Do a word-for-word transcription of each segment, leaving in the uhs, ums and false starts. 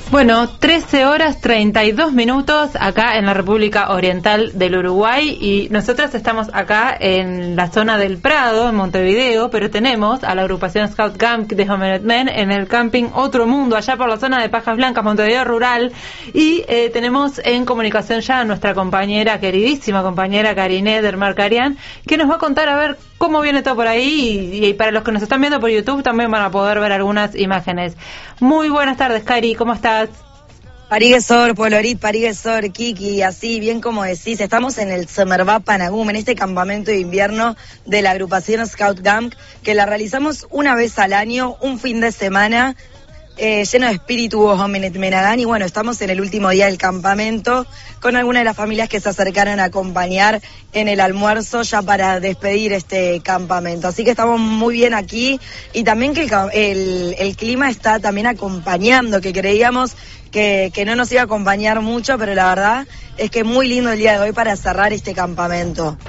Bueno, trece horas treinta y dos minutos acá en la República Oriental del Uruguay y nosotros estamos acá en la zona del Prado, en Montevideo, pero tenemos a la agrupación Scout Camp de Homenet Men en el camping Otro Mundo, allá por la zona de Pajas Blancas, Montevideo Rural, y eh, tenemos en comunicación ya a nuestra compañera, queridísima compañera Karine Dermarcarian, que nos va a contar a ver cómo viene todo por ahí y, y para los que nos están viendo por YouTube también van a poder ver algunas imágenes. Muy buenas tardes, Cari, ¿cómo estás? Pariguesor, Polorit, Pariguesor, Kiki, así bien como decís, estamos en el Semerbá Panagum, en este campamento de invierno de la agrupación Scout Camp, que la realizamos una vez al año, un fin de semana, eh, lleno de espíritu Homenet Menagán, y bueno, estamos en el último día del campamento, con algunas de las familias que se acercaron a acompañar en el almuerzo ya para despedir este campamento. Así que estamos muy bien aquí, y también que el, el, el clima está también acompañando, que creíamos Que, que no nos iba a acompañar mucho, pero la verdad es que es muy lindo el día de hoy para cerrar este campamento.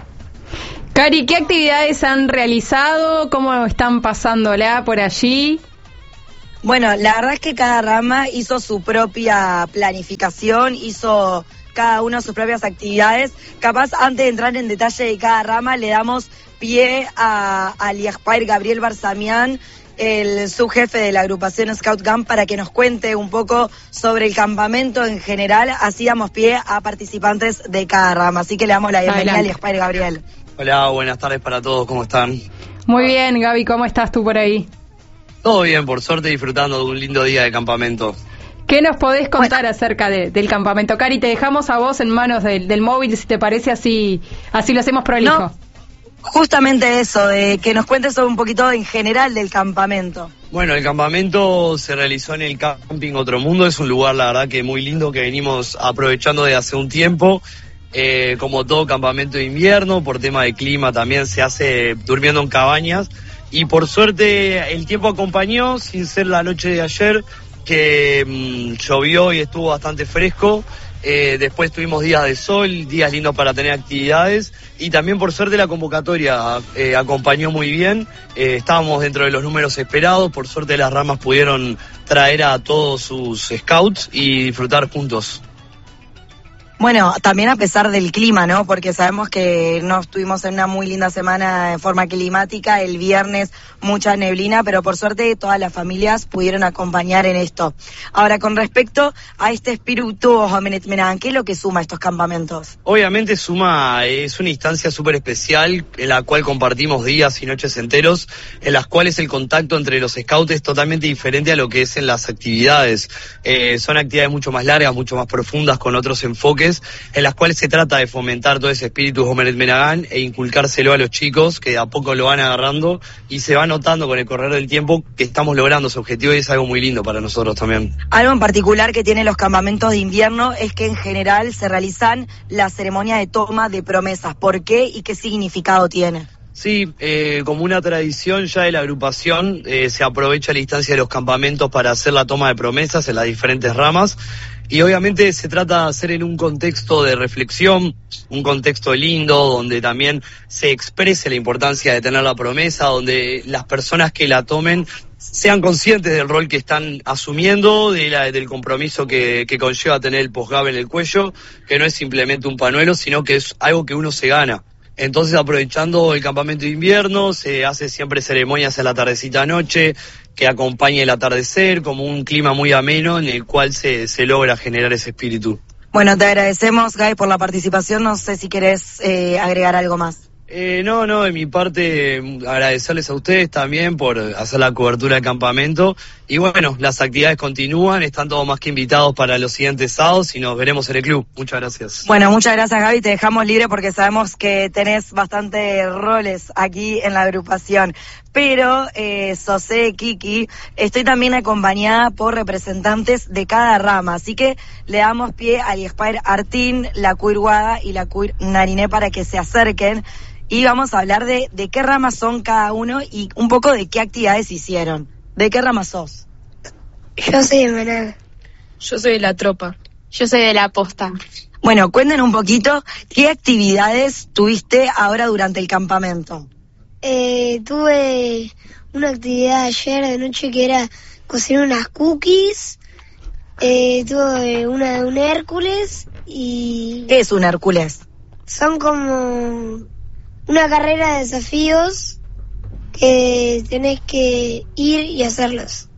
Cari, ¿qué actividades han realizado? ¿Cómo están pasándola por allí? Bueno, la verdad es que cada rama hizo su propia planificación, hizo cada uno sus propias actividades. Capaz, antes de entrar en detalle de cada rama, le damos pie a, a Liaspar Gabriel Barzamián, el subjefe de la agrupación Scout Camp, para que nos cuente un poco sobre el campamento en general. Así damos pie a participantes de cada rama. Así que le damos la bienvenida a Liaspar Gabriel. Hola, buenas tardes para todos, ¿cómo están? Muy bien, Gaby, ¿cómo estás tú por ahí? Todo bien, por suerte, disfrutando de un lindo día de campamento. ¿Qué nos podés contar bueno. acerca de, del campamento? Cari, te dejamos a vos en manos del, del móvil, si te parece, así así lo hacemos prolijo. No. Justamente eso, de que nos cuentes un poquito en general del campamento. Bueno, el campamento se realizó en el camping Otro Mundo, es un lugar la verdad que muy lindo que venimos aprovechando de hace un tiempo. Eh, como todo campamento de invierno, por tema de clima también se hace durmiendo en cabañas, y por suerte el tiempo acompañó, sin ser la noche de ayer que mmm, llovió y estuvo bastante fresco. Eh, después tuvimos días de sol, días lindos para tener actividades, y también por suerte la convocatoria eh, acompañó muy bien. Eh, estábamos dentro de los números esperados, por suerte las ramas pudieron traer a todos sus scouts y disfrutar juntos. Bueno, también a pesar del clima, ¿no? Porque sabemos que no estuvimos en una muy linda semana de forma climática, el viernes mucha neblina, pero por suerte todas las familias pudieron acompañar en esto. Ahora, con respecto a este espíritu Homenet Menagán, ¿qué es lo que suma estos campamentos? Obviamente suma, es una instancia súper especial en la cual compartimos días y noches enteros, en las cuales el contacto entre los scouts es totalmente diferente a lo que es en las actividades. Eh, son actividades mucho más largas, mucho más profundas, con otros enfoques, en las cuales se trata de fomentar todo ese espíritu Homenet Menagán e inculcárselo a los chicos, que de a poco lo van agarrando y se va notando con el correr del tiempo que estamos logrando ese objetivo, y es algo muy lindo para nosotros también. Algo en particular que tienen los campamentos de invierno es que en general se realizan la ceremonia de toma de promesas. ¿Por qué y qué significado tiene? Sí, eh, como una tradición ya de la agrupación, eh, se aprovecha la instancia de los campamentos para hacer la toma de promesas en las diferentes ramas. Y obviamente se trata de hacer en un contexto de reflexión, un contexto lindo, donde también se exprese la importancia de tener la promesa, donde las personas que la tomen sean conscientes del rol que están asumiendo, de la, del compromiso que, que conlleva tener el posgab en el cuello, que no es simplemente un pañuelo, sino que es algo que uno se gana. Entonces, aprovechando el campamento de invierno, se hace siempre ceremonias a la tardecita noche, que acompañe el atardecer, como un clima muy ameno en el cual se, se logra generar ese espíritu. Bueno, te agradecemos, Guy, por la participación. No sé si querés eh, agregar algo más. Eh, no, no, de mi parte agradecerles a ustedes también por hacer la cobertura del campamento, y bueno, las actividades continúan, están todos más que invitados para los siguientes sábados y nos veremos en el club. Muchas gracias. Bueno, muchas gracias, Gaby, te dejamos libre porque sabemos que tenés bastantes roles aquí en la agrupación, pero eh, Sosé, Kiki, estoy también acompañada por representantes de cada rama, así que le damos pie a Liaspar Artín, la Cuir Guada y la Cuir Nariné para que se acerquen. Y vamos a hablar de, de qué ramas son cada uno y un poco de qué actividades hicieron. ¿De qué rama sos? Yo soy de Menag. Yo soy de la tropa. Yo soy de la posta. Bueno, cuenten un poquito qué actividades tuviste ahora durante el campamento. Eh, tuve una actividad ayer de noche que era cocinar unas cookies Eh, tuve una de un Hércules y... ¿Qué es un Hércules? Son como una carrera de desafíos que tenés que ir y hacerlos.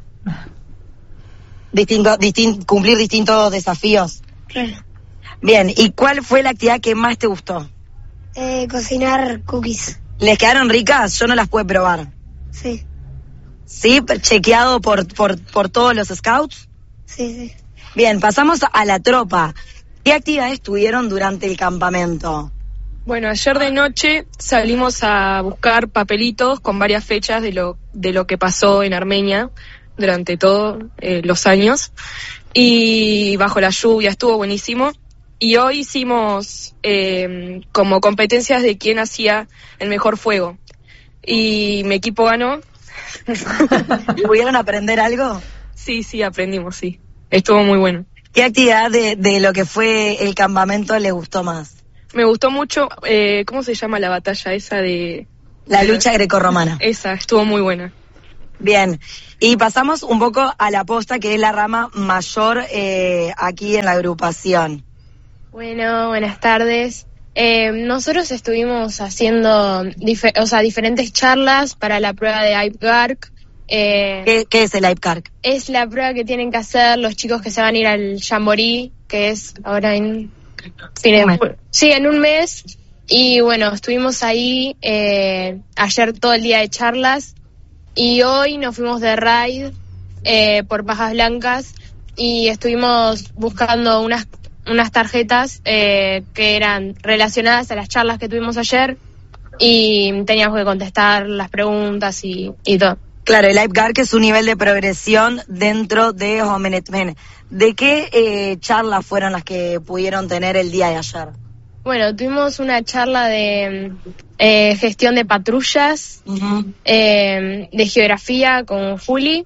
Distinto, distin- cumplir distintos desafíos. Claro. Bien, ¿y cuál fue la actividad que más te gustó? Eh, cocinar cookies. ¿Les quedaron ricas? Yo no las pude probar. Sí, ¿Sí? ¿Chequeado por, por, por todos los scouts? sí, sí. Bien, pasamos a la tropa. ¿Qué actividades tuvieron durante el campamento? Bueno, ayer de noche salimos a buscar papelitos con varias fechas de lo, de lo que pasó en Armenia durante todos eh, los años. Y bajo la lluvia estuvo buenísimo. Y hoy hicimos eh, como competencias de quién hacía el mejor fuego. Y mi equipo ganó. ¿Pudieron aprender algo? Sí, sí, aprendimos, sí. Estuvo muy bueno. ¿Qué actividad de, de lo que fue el campamento les gustó más? Me gustó mucho, eh, ¿cómo se llama la batalla esa de...? La lucha grecorromana. Esa, estuvo muy buena. Bien, y pasamos un poco a la posta, que es la rama mayor eh, aquí en la agrupación. Bueno, buenas tardes. Eh, nosotros estuvimos haciendo dife- o sea, diferentes charlas para la prueba de I P G A R C. Eh, ¿Qué, qué es el I P C A R C? es la prueba que tienen que hacer los chicos que se van a ir al Jamboree, que es ahora en... fines de julio. Sí, en un mes. Y bueno, estuvimos ahí eh, ayer todo el día de charlas y hoy nos fuimos de raid eh, por Pajas Blancas y estuvimos buscando unas unas tarjetas eh, que eran relacionadas a las charlas que tuvimos ayer y teníamos que contestar las preguntas y, y todo. Claro, el I P C A R C es un nivel de progresión dentro de Homenetmen. ¿De qué eh, charlas fueron las que pudieron tener el día de ayer? Bueno, tuvimos una charla de eh, gestión de patrullas, Uh-huh. eh, de geografía con Juli.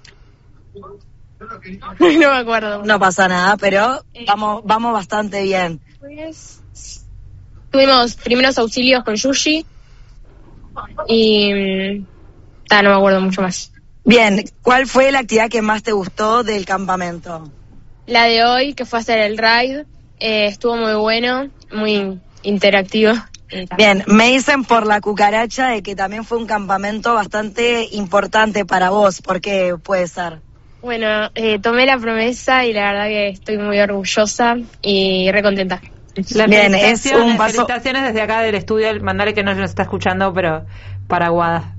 No me acuerdo. No pasa nada, pero vamos vamos bastante bien. Pues, tuvimos primeros auxilios con Yushi y mm, ta, no me acuerdo mucho más. Bien, ¿cuál fue la actividad que más te gustó del campamento? La de hoy, que fue hacer el raid, eh, estuvo muy bueno, muy interactivo. Y ta. Bien, me dicen por la cucaracha de que también fue un campamento bastante importante para vos. ¿Por qué puede ser? Bueno, eh, tomé la promesa y la verdad que estoy muy orgullosa y recontenta. Las Bien, es felicitaciones, un paso- felicitaciones desde acá del estudio, mandarle que no nos está escuchando, pero para Guada.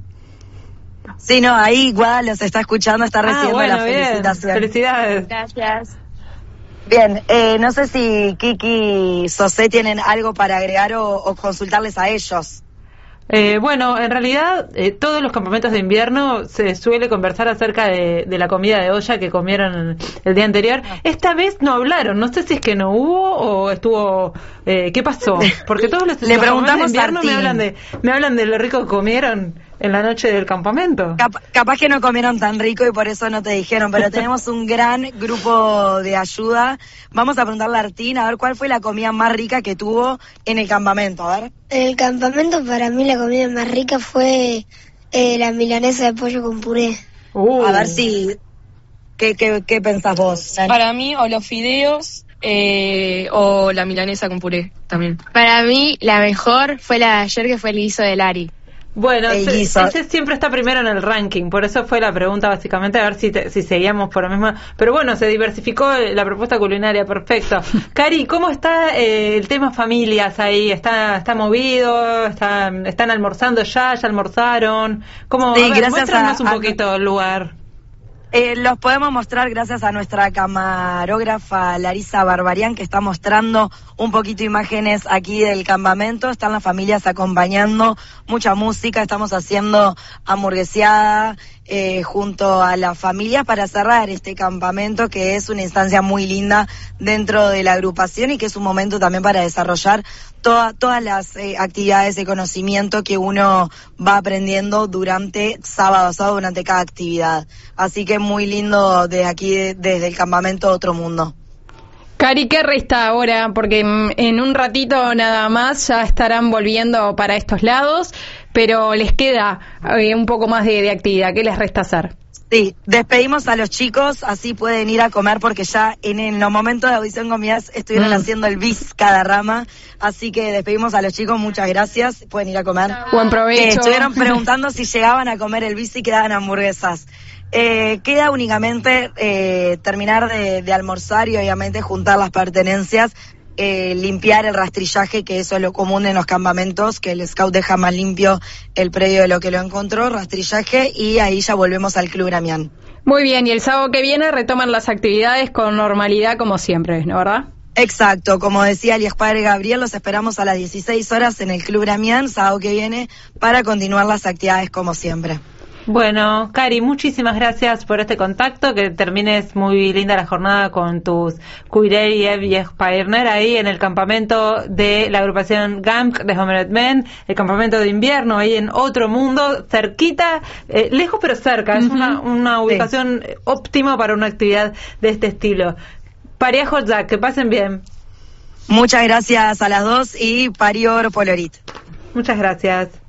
Sí, no, ahí Guada los está escuchando, está recibiendo ah, bueno, la bien. felicitación. Felicidades. Gracias. Bien, eh, no sé si Kiki y Sosé tienen algo para agregar o, o consultarles a ellos. Eh, bueno, en realidad, eh, todos los campamentos de invierno se suele conversar acerca de, de la comida de olla que comieron el día anterior. Esta vez no hablaron, no sé si es que no hubo o estuvo... Eh, ¿Qué pasó? Porque todos los Le los preguntamos campamentos de invierno a me Martín. hablan, de, me hablan de lo rico que comieron en la noche del campamento. Cap- capaz que no comieron tan rico y por eso no te dijeron, pero tenemos un gran grupo de ayuda. Vamos a preguntarle a Artín a ver cuál fue la comida más rica que tuvo en el campamento, a ver. En el campamento para mí la comida más rica fue eh, la milanesa de pollo con puré. Uh. A ver si... ¿Qué, qué, qué pensás vos? Para mí, o los fideos eh, o la milanesa con puré también. Para mí, la mejor fue la de ayer, que fue el guiso de Lari. Bueno, El se- guiso. ese siempre está primero en el ranking, por eso fue la pregunta básicamente, a ver si, te- si seguíamos por la misma... Pero bueno, se diversificó la propuesta culinaria, perfecto. Cari, ¿cómo está eh, el tema familias ahí? ¿Está está movido? ¿Está, ¿Están almorzando ya? ¿Ya almorzaron? ¿Cómo? Sí, a ver, gracias muéstranos a- un a- poquito el lugar. Eh, los podemos mostrar gracias a nuestra camarógrafa Larisa Barbarian, que está mostrando un poquito imágenes aquí del campamento. Están las familias acompañando, mucha música, estamos haciendo hamburgueseada eh, junto a las familias para cerrar este campamento, que es una instancia muy linda dentro de la agrupación y que es un momento también para desarrollar toda, todas las eh, actividades de conocimiento que uno va aprendiendo durante sábado a sábado, durante cada actividad. Así que muy lindo de aquí, de- desde el campamento Otro Mundo. Cari, ¿qué resta ahora? Porque mm, en un ratito nada más ya estarán volviendo para estos lados, pero les queda eh, un poco más de, de actividad. ¿Qué les resta hacer? Sí, despedimos a los chicos, así pueden ir a comer porque ya en, en los momentos de audición con Mías estuvieron mm. haciendo el bis cada rama, así que despedimos a los chicos, muchas gracias, pueden ir a comer. Buen provecho. Eh, estuvieron preguntando si llegaban a comer el bis y quedaban hamburguesas. Eh, queda únicamente eh, terminar de, de almorzar y obviamente juntar las pertenencias. Eh, limpiar el rastrillaje, que eso es lo común en los campamentos, que el scout deja más limpio el predio de lo que lo encontró, rastrillaje, y ahí ya volvemos al Club Gramián. Muy bien, y el sábado que viene retoman las actividades con normalidad como siempre, ¿no, verdad? Exacto, como decía el padre Gabriel, los esperamos a las dieciséis horas en el Club Gramián, sábado que viene, para continuar las actividades como siempre. Bueno, Cari, muchísimas gracias por este contacto, que termines muy linda la jornada con tus Cuirey y Espairner ahí en el campamento de la agrupación G A M C de Homered Men, el campamento de invierno ahí en otro mundo, cerquita, eh, lejos pero cerca, uh-huh. Es una, una ubicación sí. óptima para una actividad de este estilo. Parejo Jack, que pasen bien. Muchas gracias a las dos y Parior Polorit. Muchas gracias.